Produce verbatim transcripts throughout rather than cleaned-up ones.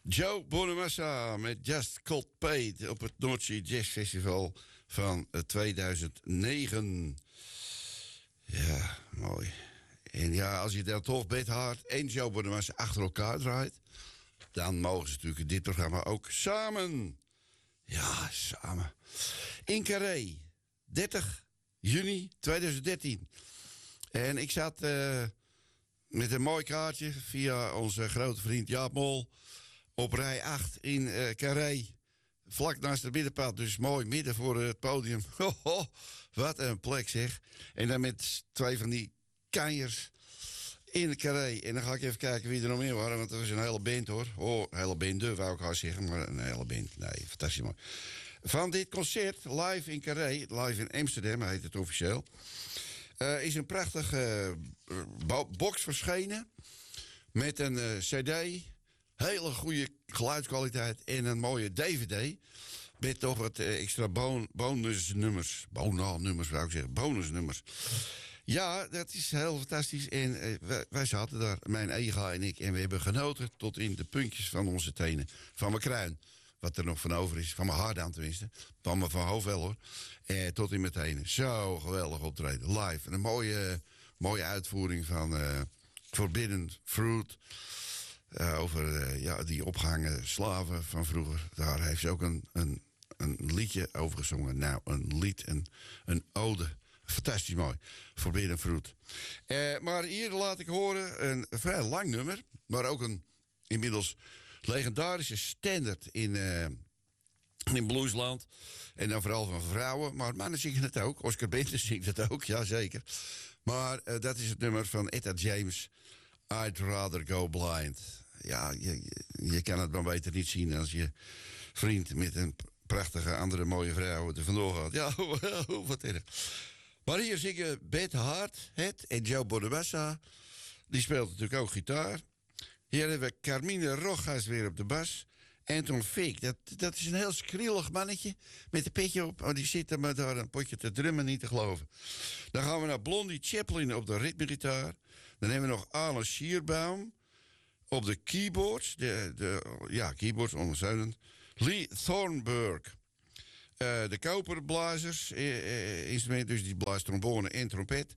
Joe Bonamassa met Just Cold Paid op het Noordzee Jazz Festival van tweeduizend negen. Ja, mooi. En ja, als je dan toch Beth Hart en Joe Bonamassa achter elkaar draait, dan mogen ze natuurlijk in dit programma ook samen. Ja, samen. In Carré, dertig juni tweeduizend dertien. En ik zat uh, met een mooi kaartje via onze grote vriend Jaap Mol op rij acht in uh, Carré. Vlak naast het middenpad, dus mooi midden voor het podium. Hoho, wat een plek zeg. En dan met twee van die kanjers in de Carré. En dan ga ik even kijken wie er nog meer waren, want dat was een hele band hoor. Oh, een hele band, wou ik haar zeggen, maar een hele band. Nee, fantastisch mooi. Van dit concert, live in Carré, live in Amsterdam heet het officieel, Uh, is een prachtige uh, box verschenen met een uh, cd, hele goede geluidskwaliteit en een mooie D V D met toch wat uh, extra bon- bonusnummers, bonusnummers zou ik zeggen, bonusnummers. Ja, dat is heel fantastisch en uh, wij, wij zaten daar, mijn Ega en ik, en we hebben genoten tot in de puntjes van onze tenen, van mijn kruin. Wat er nog van over is. Van mijn hart aan tenminste. Van mijn van hoofd wel hoor. Eh, tot in mijn tenen. Zo geweldig optreden. Live. En een mooie, mooie uitvoering van uh, Forbidden Fruit. Uh, over uh, ja, die opgehangen slaven van vroeger. Daar heeft ze ook een, een, een liedje over gezongen. Nou, een lied. Een, een ode. Fantastisch mooi. Forbidden Fruit. Uh, maar hier laat ik horen een vrij lang nummer. Maar ook een inmiddels legendarische standaard in, uh, in bluesland. En dan vooral van vrouwen. Maar mannen zingen het ook. Oscar Bente zingt het ook, jazeker. Maar uh, dat is het nummer van Etta James. I'd rather go blind. Ja, je, je, je kan het maar beter niet zien als je vriend met een prachtige andere mooie vrouw er vandoor gaat. Ja, wat erg. Maar hier zingen Beth Hart, het en Joe Bonamassa. Die speelt natuurlijk ook gitaar. Hier hebben we Carmine Rojas weer op de bas. Anton Fig, dat, dat is een heel skrillig mannetje met een petje op. Oh, die zit er maar daar een potje te drummen, niet te geloven. Dan gaan we naar Blondie Chaplin op de ritmegitaar. Dan hebben we nog Alan Schierbaum op de keyboards. De, de, ja, keyboards, ondersteunend. Lee Thornburg. Uh, de koperblazers, uh, uh, instrument, dus die blaast trombone en trompet.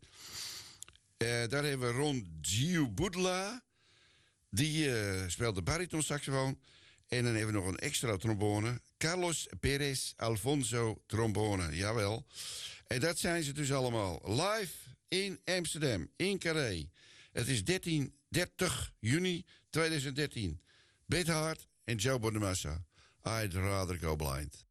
Uh, daar hebben we Ron Giubudla. Die uh, speelt de baritonsaxofoon. En dan hebben we nog een extra trombone. Carlos Perez Alfonso trombone, jawel. En dat zijn ze dus allemaal. Live in Amsterdam, in Carré. Het is dertien, dertig juni tweeduizend dertien. Beth Hart en Joe Bonamassa. I'd rather go blind.